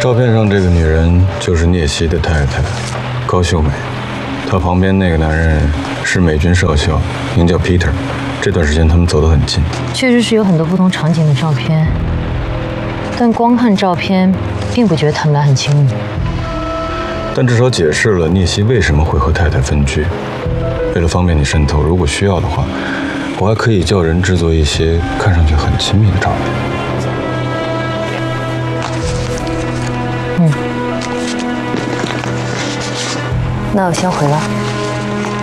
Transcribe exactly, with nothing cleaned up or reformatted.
照片上这个女人就是聂曦的太太，高秀美。她旁边那个男人是美军少校，名叫 Peter。这段时间他们走得很近。 确实是有很多不同场景的照片，但光看照片，并不觉得他们俩很亲密。 但至少解释了聂曦为什么会和太太分居。为了方便你渗透，如果需要的话，我还可以叫人制作一些看上去很亲密的照片。 嗯，那我先回了。